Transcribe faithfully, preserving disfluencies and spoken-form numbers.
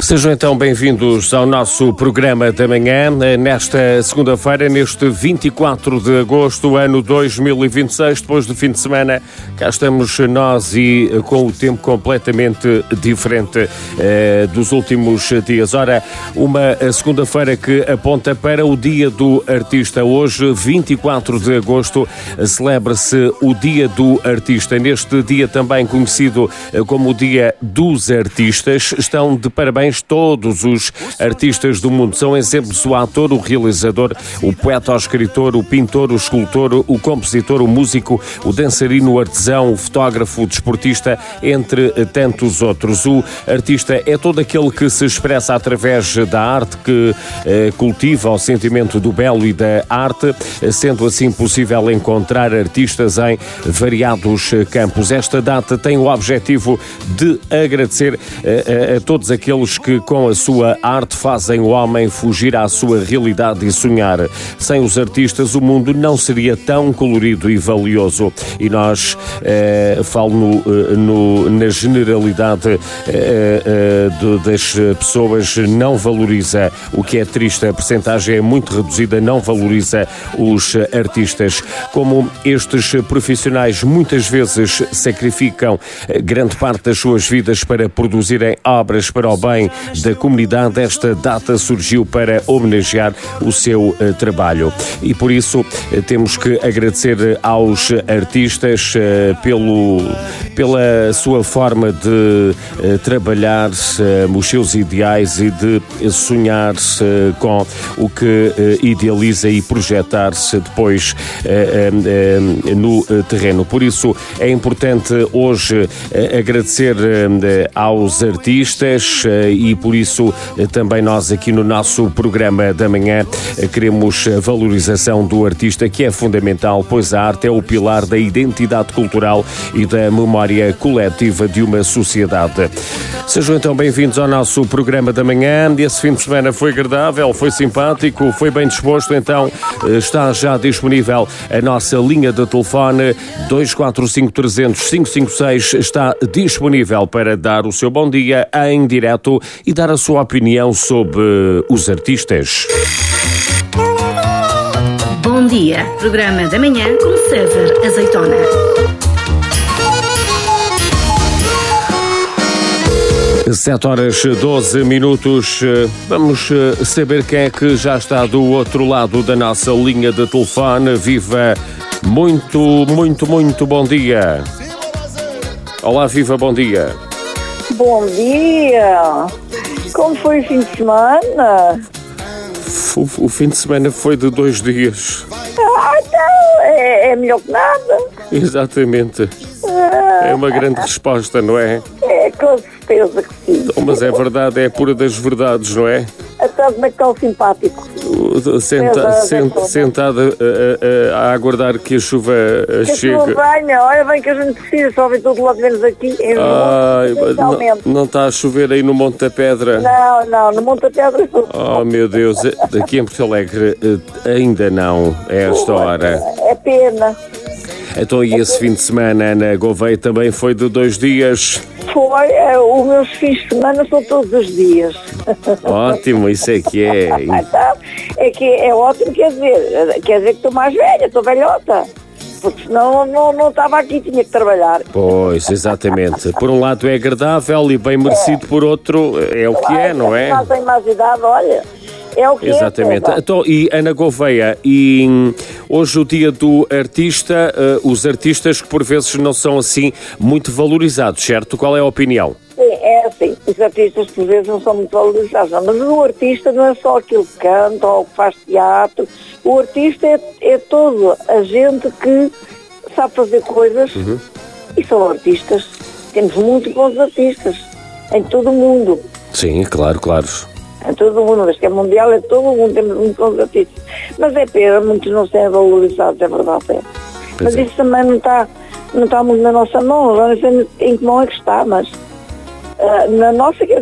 Sejam então bem-vindos ao nosso programa da manhã, nesta segunda-feira, neste vinte e quatro de agosto, ano dois mil e vinte e seis, depois do fim de semana. Cá estamos nós e com o tempo completamente diferente eh, dos últimos dias. Ora, uma segunda-feira que aponta para o Dia do Artista. Hoje, vinte e quatro de agosto, celebra-se o Dia do Artista. Neste dia também conhecido como o Dia dos Artistas, estão de parabéns todos os artistas do mundo. São exemplos o ator, o realizador, o poeta, o escritor, o pintor, o escultor, o compositor, o músico, o dançarino, o artesão, o fotógrafo, o desportista, entre tantos outros. O artista é todo aquele que se expressa através da arte, que eh, cultiva o sentimento do belo e da arte, sendo assim possível encontrar artistas em variados campos. Esta data tem o objetivo de agradecer eh, a, a todos aqueles que com a sua arte fazem o homem fugir à sua realidade e sonhar. Sem os artistas o mundo não seria tão colorido e valioso. E nós, eh, falo no, no, na generalidade eh, eh, de, das pessoas, não valoriza, o que é triste, a percentagem é muito reduzida, não valoriza os artistas. Como estes profissionais muitas vezes sacrificam grande parte das suas vidas para produzirem obras para o bem da comunidade, esta data surgiu para homenagear o seu uh, trabalho. E por isso uh, temos que agradecer aos artistas uh, pelo, pela sua forma de uh, trabalhar uh, os seus ideais e de sonhar uh, com o que uh, idealiza e projetar-se depois uh, uh, uh, no uh, terreno. Por isso é importante hoje uh, agradecer uh, aos artistas uh, e por isso também nós aqui no nosso programa da manhã queremos a valorização do artista, que é fundamental, pois a arte é o pilar da identidade cultural e da memória coletiva de uma sociedade. Sejam então bem-vindos ao nosso programa da manhã. Esse fim de semana foi agradável, foi simpático, foi bem disposto, então está já disponível a nossa linha de telefone dois quatro cinco, três zero zero, cinco cinco seis, está disponível para dar o seu bom dia em direto e dar a sua opinião sobre os artistas. Bom dia, programa da manhã com César Azeitona. sete horas doze minutos. Vamos saber quem é que já está do outro lado da nossa linha de telefone. Viva, muito, muito, muito bom dia. Olá, Viva, bom dia. Bom dia. Como foi o fim de semana? O, o fim de semana foi de dois dias. Ah, então, é, é melhor que nada. Exatamente. É uma grande resposta, não é? É, com certeza que sim. Então, mas é verdade, é a pura das verdades, não é? Até como é que está o simpático? Senta, senta, sentada a, a, a aguardar que a chuva que chegue. Que a chuva venha, olha bem que a gente precisa, só vem todo lado menos aqui. Em Ai, Monte, não, não está a chover aí no Monte da Pedra? Não, não, no Monte da Pedra. Oh, meu Deus, daqui em Porto Alegre ainda não, é esta hora. É pena. Então, e esse fim de semana na Gouveia também foi de dois dias? Foi, é, os meus fins de semana são todos os dias. Ótimo, isso é que é. Então, é que é ótimo, quer dizer, quer dizer que estou mais velha, estou velhota. Porque senão não, não estava aqui, tinha que trabalhar. Pois, exatamente. Por um lado é agradável e bem merecido, por outro é o que é, não é? Não tem mais idade, olha. É o que Exatamente. É, então, e Ana Gouveia, e hum, hoje o dia do artista, uh, os artistas que por vezes não são assim muito valorizados, certo? Qual é a opinião? Sim, é assim. Os artistas por vezes não são muito valorizados, não, mas o artista não é só aquele que canta ou que faz teatro. O artista é, é todo a gente que sabe fazer coisas uhum. e são artistas. Temos muito bons artistas em todo o mundo. Sim, claro, claro. Em todo o mundo, mas que é mundial, é todo o mundo, temos muito bons artistas. Mas é pena, muitos não são valorizados, é verdade. É. Mas é. Isso também não está, não está muito na nossa mão, eu não sei em que mão é que está, mas uh, na nossa